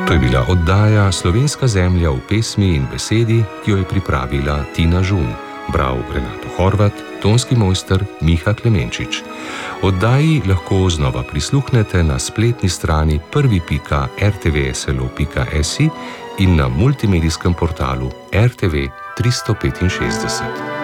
To je bila oddaja Slovenska zemlja v pesmi in besedi, ki jo je pripravila Tina Žun, bral Renato Horvat, tonski mojster Miha Klemenčič. Oddaji lahko znova prisluhnete na spletni strani prvi.rtvslo.si in na multimedijskem portalu RTV 365.